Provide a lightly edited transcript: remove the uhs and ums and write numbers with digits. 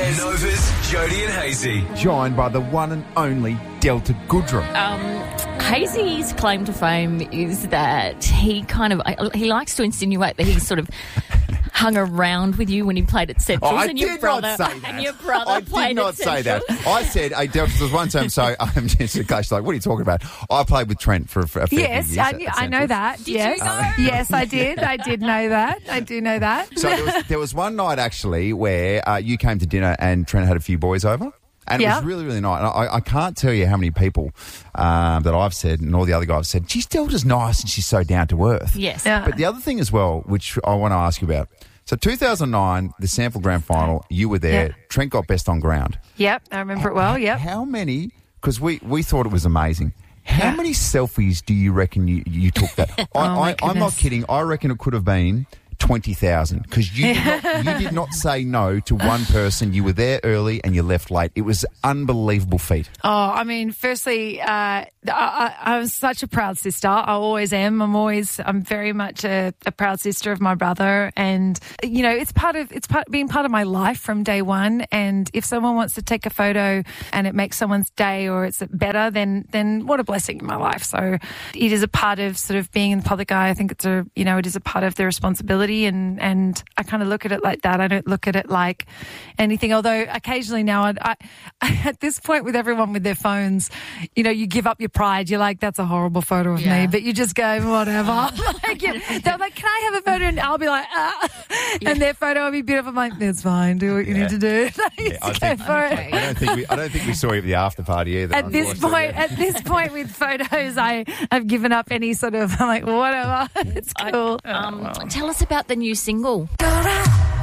Yes. Nova's Jody and Hazy. Joined by the one and only Delta Goodrum. Hazy's claim to fame is that he likes to insinuate that he sort of hung around with you when he played at Central. I and did not say that. And your brother I played did not at say Central. that. I said, hey, Delta, there was one time, so I'm just a coach, like, what are you talking about? I played with Trent for a fair few years. Yes, I know that. Yes, yes, I did. I did know that. I do know that. So there was one night, actually, where you came to dinner and Trent had a few boys over. And it was really, really nice. And I can't tell you how many people that I've said and all the other guys have said, geez, Delta's nice and she's so down to earth. Yes. Yeah. But the other thing as well, which I want to ask you about. So 2009, the Sample Grand Final, you were there. Yeah. Trent got best on ground. Yep, I remember it well. Yep. How many, because we thought it was amazing. How many selfies do you reckon you took that? I'm not kidding. I reckon it could have been 20,000 because you did not say no to one person. You were there early and you left late. It was an unbelievable feat. Oh, I mean, firstly, I'm such a proud sister. I always am. I'm very much a proud sister of my brother, and you know, it's been part of my life from day one. And if someone wants to take a photo and it makes someone's day or it's better, then what a blessing in my life. So it is a part of sort of being in the public eye. I think it is a part of the responsibility. And I kind of look at it like that. I don't look at it like anything. Although occasionally now, I at this point with everyone with their phones, you know, you give up your pride. You're like, that's a horrible photo of me, but you just go whatever. They're like, can I have a photo? And I'll be like, and their photo will be beautiful. I'm like, that's fine. Do what you need to do. I don't think we saw you at the after party either. At this point with photos, I've given up any sort of. I'm like, whatever. It's cool. Tell us about the new single.